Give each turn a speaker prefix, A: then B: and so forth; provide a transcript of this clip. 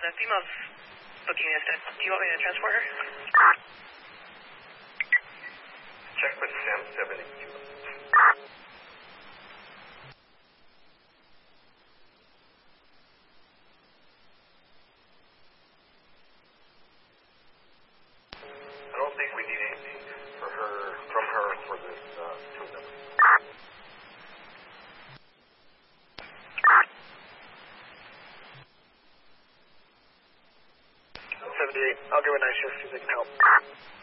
A: female's booking the assistant. Do you want me to transport her?
B: Check with Sam 70. I don't think we need anything from her for this tune-up. 78, I'll give a night shift, see if they can help.